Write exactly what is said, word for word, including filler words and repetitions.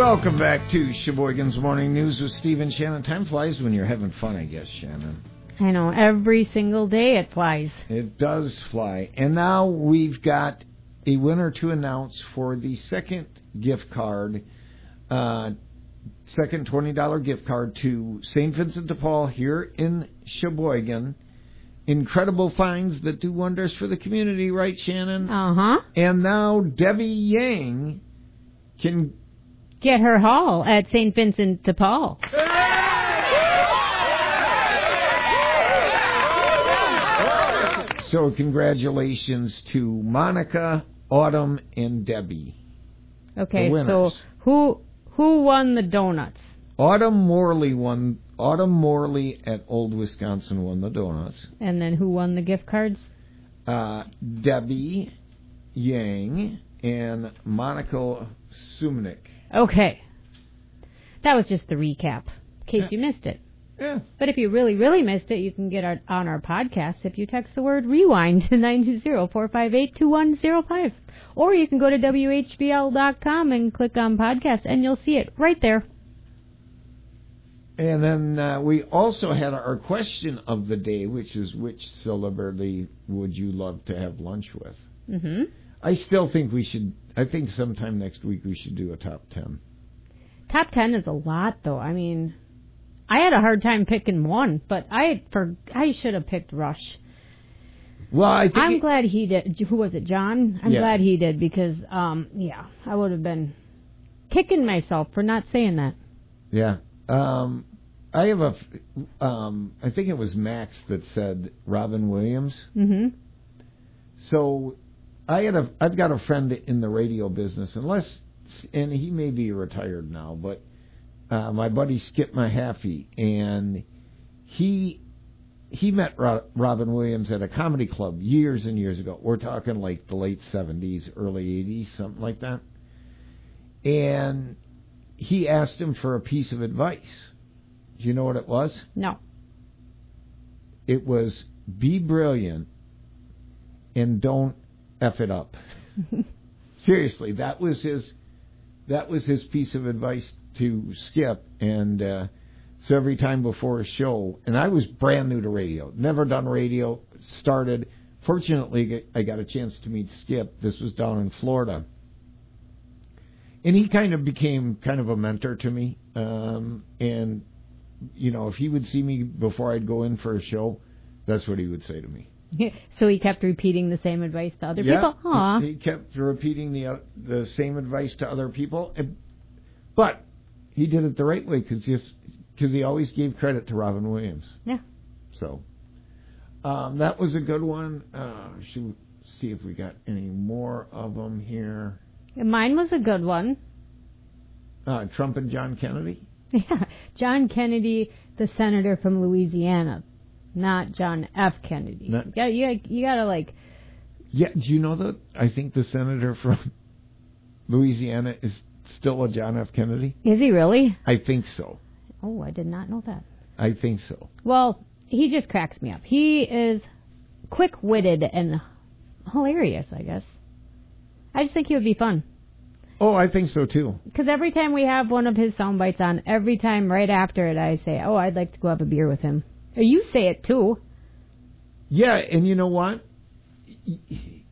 Welcome back to Sheboygan's Morning News with Steve and Shannon. Time flies when you're having fun, I guess, Shannon. I know. Every single day it flies. It does fly. And now we've got a winner to announce for the second gift card, uh, second twenty dollars gift card to Saint Vincent de Paul here in Sheboygan. Incredible finds that do wonders for the community, right, Shannon? Uh-huh. And now Debbie Yang can get her haul at Saint Vincent de Paul. So congratulations to Monica, Autumn, and Debbie. Okay, so who who won the donuts? Autumn Morley won. Autumn Morley at Old Wisconsin won the donuts. And then who won the gift cards? Uh, Debbie Yang and Monica Sumnick. Okay. That was just the recap, in case yeah. you missed it. Yeah. But if you really, really missed it, you can get our, on our podcast if you text the word rewind to nine two zero, four five eight, two one zero five. Or you can go to W H B L dot com and click on podcast, and you'll see it right there. And then uh, we also had our question of the day, which is which celebrity would you love to have lunch with? Mm-hmm. I still think we should, I think sometime next week we should do a top ten. Top ten is a lot, though. I mean, I had a hard time picking one, but I for I should have picked Rush. Well, I think I'm it, glad he did. Who was it, John? I'm yeah. glad he did because, um, yeah, I would have been kicking myself for not saying that. Yeah. Um, I have a, um, I think it was Max that said Robin Williams. Mm-hmm. So I had a, I've got a friend in the radio business, unless, and he may be retired now, but uh, my buddy Skip Mahaffey, and he he met Ro- Robin Williams at a comedy club years and years ago. We're talking like the late seventies, early eighties, something like that. And he asked him for a piece of advice. Do you know what it was? No. It was be brilliant and don't F it up. Seriously, that was his that was his piece of advice to Skip. And uh, so every time before a show, and I was brand new to radio, never done radio, started. Fortunately, I got a chance to meet Skip. This was down in Florida. And he kind of became kind of a mentor to me. Um, and, you know, if he would see me before I'd go in for a show, that's what he would say to me. So he kept repeating the same advice to other yeah, people? Aww. He kept repeating the uh, the same advice to other people. But he did it the right way because he always gave credit to Robin Williams. Yeah. So um, that was a good one. Uh, should we see if we got any more of them here. Mine was a good one. Uh, Trump and John Kennedy? Yeah. John Kennedy, the senator from Louisiana. Not John F. Kennedy. Not, yeah, you, you got to, like... Yeah, do you know that I think the senator from Louisiana is still a John F. Kennedy? Is he really? I think so. Oh, I did not know that. I think so. Well, he just cracks me up. He is quick-witted and hilarious, I guess. I just think he would be fun. Oh, I think so, too. Because every time we have one of his sound bites on, every time right after it, I say, oh, I'd like to go have a beer with him. Or you say it, too. Yeah, and you know what?